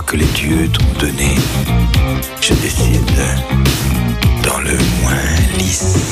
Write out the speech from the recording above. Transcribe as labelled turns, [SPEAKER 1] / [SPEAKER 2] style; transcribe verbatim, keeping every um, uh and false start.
[SPEAKER 1] que les dieux t'ont donné, je décide dans le moins lisse.